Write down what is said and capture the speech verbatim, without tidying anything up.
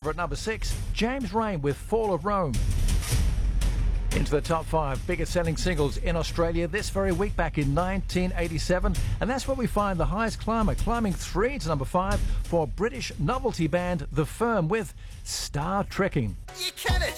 For at number six, James Rain with Fall of Rome. Into the top five biggest selling singles in Australia this very week back in nineteen eighty-seven. And that's where we find the highest climber, climbing three to number five for British novelty band The Firm with Star Trekking. You can it!